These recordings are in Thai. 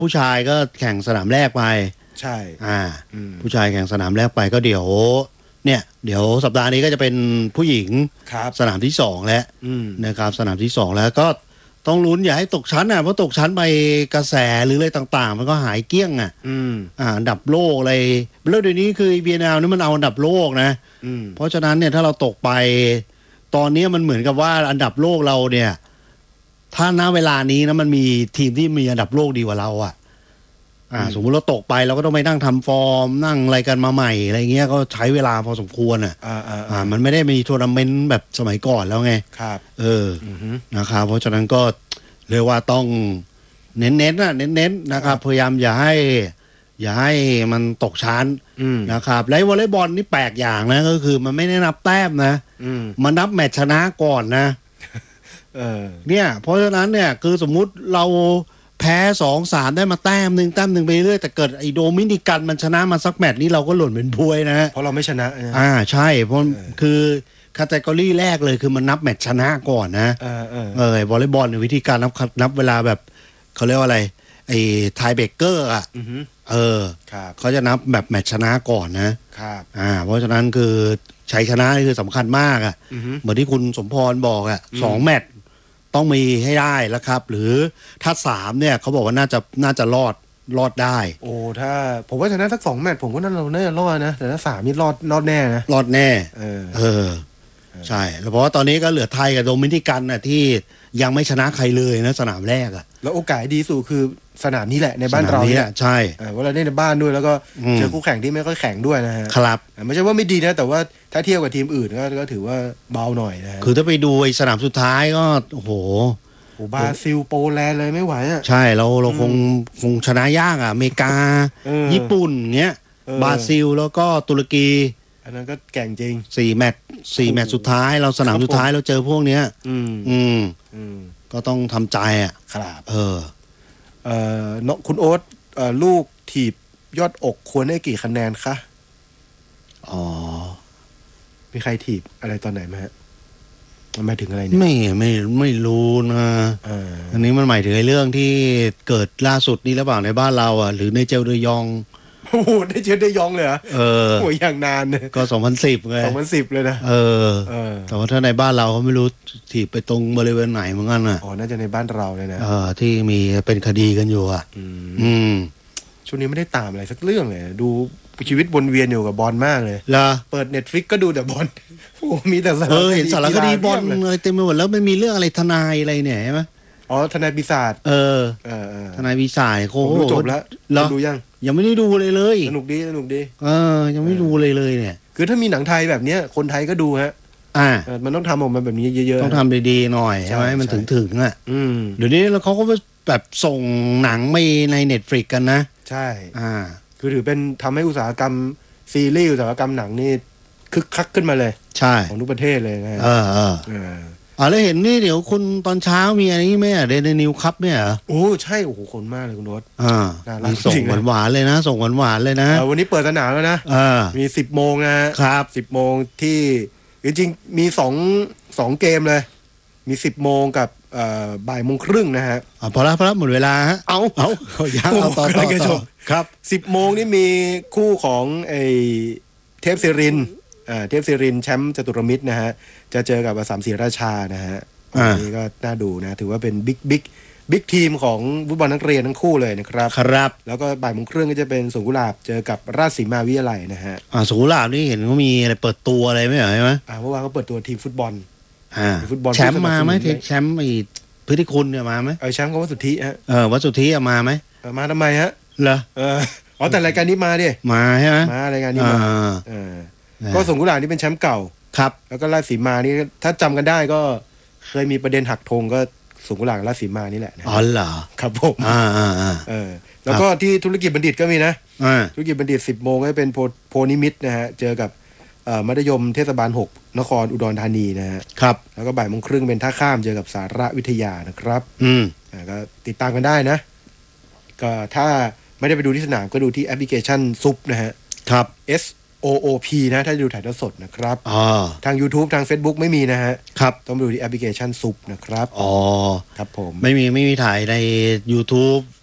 ผู้ชายก็แข่งสนามแรกไปใช่ผู้ชายแข่งสนามแรกไปก็เดี๋ยวสัปดาห์นี้ก็จะเป็นผู้หญิงสนามที่2แล้วนะครับสนามที่2แล้วก็ต้องลุ้นอย่าให้ตกชั้นเพราะตกชั้นไปกระแสหรืออะไรต่างๆมันก็หายเกลี้ยงอันดับโลกอะไรแล้วเดี๋ยวนี้คือ VNL นี่มันเอาอันดับโลกนะเพราะฉะนั้นเนี่ยถ้าเราตกไปตอนนี้มันเหมือนกับว่าอันดับโลกเราเนี่ยถ้าณเวลานี้นะมันมีทีมที่มีอันดับโลกดีกว่าเราสมมุติเราตกไปเราก็ต้องไปนั่งทำฟอร์มนั่งอะไรกันมาใหม่อะไรเงี้ยก็ใช้เวลาพอสมควรมันไม่ได้มีทัวร์นาเมนต์แบบสมัยก่อนแล้วไงครับนะครับเพราะฉะนั้นก็เรียกว่าต้องเน้นนะครับพยายามอย่าให้มันตกชั้นนะครับแล้ววอลเลย์บอลนี่แปลกอย่างนะก็คือมันไม่ได้นับแต้มนะมันนับแมตช์ชนะก่อนนะเนี่ยเพราะฉะนั้นเนี่ยคือสมมุติเราแพ้ 2-3 ได้มาแต้มหนึ่งไปเรื่อยแต่เกิดไอ้โดมินิกันมันชนะมาสักแมตช์นี้เราก็หล่นเป็นบวยนะเพราะเราไม่ชนะใช่เพราะคือคาเตกอรี่แรกเลยคือมันนับแมตช์ชนะก่อนนะวอลเลย์บอลวิธีการนับเวลาแบบเขาเรียกว่าอะไรไอ้ไทเบรกเกอร์เขาจะนับแบบแมตช์ชนะก่อนนะครับเพราะฉะนั้นคือชัยชนะนี่คือสำคัญมากเหมือนที่คุณสมพรบอก2 แมตช์ต้องมีให้ได้แล้วครับหรือถ้า3เนี่ยเขาบอกว่าน่าจะรอดได้โอ้ถ้าผมว่าชนะสัก2 แมตช์ผมก็น่าจะรอดนะแต่ถ้า3นี่รอดแน่นะรอดแน่ใช่แล้วเพราะว่าตอนนี้ก็เหลือไทยกับโดมินิกันที่ยังไม่ชนะใครเลยนะสนามแรกแล้วโอกาสดีสุดคือสนามนี้แหละในบ้านเราเนี่ยใช่เพราะเราได้ในบ้านด้วยแล้วก็เจอคู่แข่งที่ไม่ค่อยแข่งด้วยนะฮะครับไม่ใช่ว่าไม่ดีนะแต่ว่าถ้าเทียบกับทีมอื่นก็ถือว่าเบาหน่อยนะคือถ้าไปดูไอ้สนามสุดท้ายก็โอ้โหบราซิลโปแลนด์เลยไม่ไหวใช่เราคงชนะยากอเมริกาญี่ปุ่นเงี้ยบราซิลแล้วก็ตุรกีอันนั้นก็แก่งจริง 4 แมตช์สุดท้ายเราสนามสุดท้ายเราเจอพวกเนี้ยก็ต้องทำใจครับคุณโอ๊ตลูกถีบยอดอกควรได้กี่คะแนนคะมีใครถีบอะไรตอนไหนไหมฮะมันหมายถึงอะไรเนี่ยไม่รู้นะอันนี้มันหมายถึงเรื่องที่เกิดล่าสุดนี้หรือเปล่าในบ้านเราหรือในเจลเดยองโอ้โหได้เจลเดยองเลยเหรอโอ้ยอย่างนานเลยก็2010ไง 2010เลยนะแต่ว่าถ้าในบ้านเราเขาไม่รู้ถีบไปตรงบริเวณไหนเหมือนกันน่าจะในบ้านเราเลยนะที่มีเป็นคดีกันอยู่ช่วงนี้ไม่ได้ตามอะไรสักเรื่องเลยดูชีวิตวนเวียนอยู่กับบอลมากเลยเปิด Netflix ก็ดูแต่บอลโอ้มีแต่สารคดีเห็นสารคดีบอลอะไรเต็มไปหมดแล้วมันมีเรื่องอะไรทนายอะไรเนี่ยใช่ไหมทนายปีศาจทนายปีศาจโอ้โหจบแล้วดูยังไม่ได้ดูเลยสนุกดียังไม่ดูเลยเนี่ยคือถ้ามีหนังไทยแบบนี้คนไทยก็ดูฮะมันต้องทำออกมาแบบนี้เยอะๆต้องทำดีๆหน่อยใช่ไหมมันถึงเดี๋ยวนี้แล้วเขาก็แบบส่งหนังไปใน Netflix กันนะใช่คือถือเป็นทำให้อุตสาหกรรมซีรีส์อุตสาหกรรมหนังนี่คึกคักขึ้นมาเลยใช่ของทุกประเทศเลยนะแล้วเห็นนี่เดี๋ยวคุณตอนเช้ามีอะไรนี่ไหมเดนนิวคัพเนี่ยโอ้ใช่โอ้โหคนมากเลยคุณโน้ตส่งหวานๆเลยนะส่งหวานๆเลยนะวันนี้เปิดสนามแล้วนะมี10 โมงนะครับ10 โมงที่จริงๆมี2เกมเลยมี10 โมงกับบ่ายโมงครึ่งนะฮะพอแล้วหมดเวลาฮะเอายังเอาต่อครับ10 โมงนี่มีคู่ของเทพศิรินแชมป์จตุรมิตรนะฮะจะเจอกับอัสสัมศรีราชานะฮะอันนี้ก็น่าดูนะถือว่าเป็นบิ๊กทีมของฟุตบอลนักเรียนทั้งคู่เลยนะครับแล้วก็บ่ายโมงครึ่งก็จะเป็นสวนกุหลาบเจอกับราชสีมาวิทยาลัยนะฮะสวนกุหลาบนี่เห็นเขามีอะไรเปิดตัวอะไรไหมใช่ไหมเมื่อวานเขาเปิดตัวทีมฟุตบอลแชมป์มาไหมแชมป์พื้นที่คุณเนี่ยมาไหมแชมป์ก็วัดสุทธิฮะวัดสุทธิมาไหมมาทำไมฮะเหรอแต่รายการนี้มาดิมาใช่ไหมมารายการนี้มาก็สวนกุหลาบนี่เป็นแชมป์เก่าครับแล้วก็ราชสีมานี่ถ้าจำกันได้ก็เคยมีประเด็นหักธงก็สวนกุหลาบราชสีมานี่แหละเหรอครับผมแล้วก็ที่ธุรกิจบัณฑิตก็มีนะธุรกิจบัณฑิต10 โมงก็เป็นโพนิมิตนะฮะเจอกับมัธยมเทศบาล6นครอุดรธานีนะฮะครับแล้วก็บ่ายโมงครึ่งเป็นท่าข้ามเจอกับสารวิทยานะครับก็ติดตามกันได้นะก็ถ้าไม่ได้ไปดูที่สนามก็ดูที่แอปพลิเคชันซุปนะฮะครับ SOOP นะถ้าดูถ่ายทอดสดนะครับทาง YouTube ทาง Facebook ไม่มีนะฮะครับต้องดูที่แอปพลิเคชันซุปนะครับอ๋อครับผมไม่มีถ่ายใน YouTube แ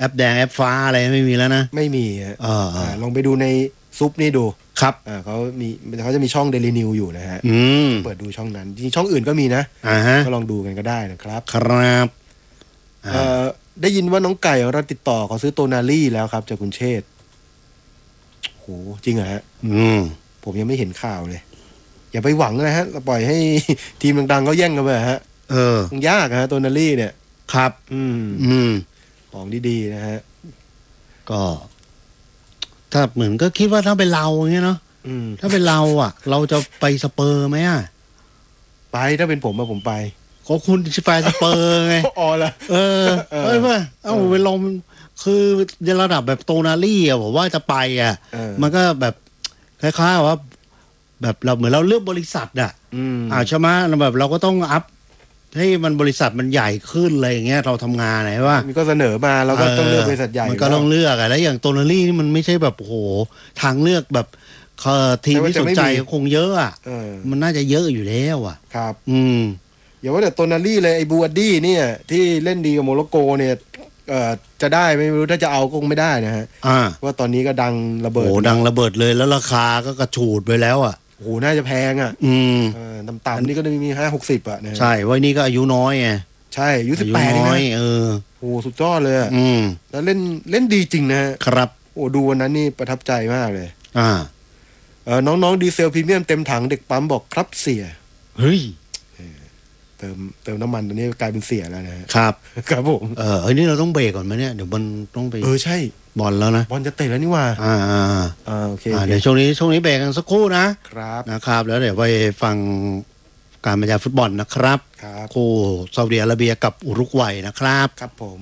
ปแดงแอปฟ้าอะไรไม่มีแล้วนะไม่มีลองไปดูในซุปนี่ดูครับเขาจะมีช่อง Daily News อยู่นะฮะเปิดดูช่องนั้นจริงช่องอื่นก็มีนะก็ลองดูกันก็ได้นะครับครับได้ยินว่าน้องไก่เราติดต่อขอซื้อโตนาลี่แล้วครับจากคุณเชษฐ์โหจริงเหรอฮะผมยังไม่เห็นข่าวเลยอย่าไปหวังนะฮะเราปล่อยให้ทีมดังๆเขาแย่งกันไปฮะมันยากฮะโตนาลี่เนี่ยครับของดีๆนะฮะก็ถ้าเหมือนก็คิดว่าถ้าเป็นเราอย่างเงี้ยเนาะถ้าเป็นเราเราจะไปสเปอร์ไหมไปถ้าเป็นผมผมไปก็คุณแฟนสเปอร์ไงอ๋อละไปลงคือในระดับแบบโตนาลี่ผมว่าจะไปมันก็แบบคล้ายๆว่าแบบเราเหมือนเราเลือกบริษัทใช่ไหมแบบเราก็ต้องอัพให้มันบริษัทมันใหญ่ขึ้นอะไรอย่างเงี้ยเราทำงานไหนว่ามันก็เสนอมาเราก็ต้องเลือกบริษัทใหญ่มันก็ต้องเลือกแล้วอย่างโตนาลี่นี่มันไม่ใช่แบบโหทางเลือกแบบทีมที่สนใจคงเยอะมันน่าจะเยอะอยู่แล้วครับอย่าว่าแต่โตนาลี่เลยไอ้บูอัดดี้เนี่ยที่เล่นดีกับโมร็อกโกเนี่ยจะได้ไม่รู้ถ้าจะเอาคงไม่ได้นะฮะว่าตอนนี้ก็ดังระเบิดดังระเบิดเลยแล้วราคาก็กระฉูดไปแล้วโอ้น่าจะแพงต่ำๆนี่ก็จะมี50-60นะใช่ว่านี่ก็อายุน้อยไงใช่อายุ18 น้อยโอ้สุดยอดเลยแล้วเล่นดีจริงนะครับโอ้ดูวันนั้นนี่ประทับใจมากเลยน้องๆดีเซลพรีเมียมเต็มถังเด็กปั๊มบอกครับเสียเฮ้ยเติมน้ำมันตอนนี้กลายเป็นเสียแล้วนะครับครับผมนี่เราต้องเบรกก่อนไหมเนี่ยเดี๋ยวมันต้องไปใช่บอลแล้วนะบอลจะเตะแล้วนี่ว่าโอเคเดี๋ยวช่วงนี้เบรกกันสักครู่นะครับแล้วเดี๋ยวไปฟังการบรรยายฟุตบอลนะครับคู่ซาอุดิอาระเบียกับอุรุกวัยนะครับครับผม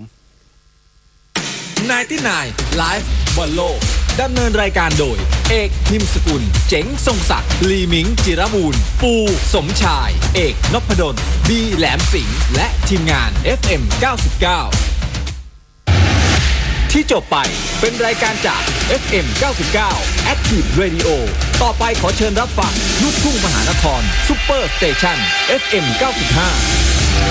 99 Live บอลโลกดำเนินรายการโดยเอกนิมสกุลเจ๋งทรงศักดิ์ลีมิงจิรบูรณ์ปูสมชายเอกนพดลบีแหลมสิงห์และทีมงาน FM 99ที่จบไปเป็นรายการจาก FM 99 Active Radio ต่อไปขอเชิญรับฟังลูกทุ่งมหานครซุปเปอร์สเตชัน FM 95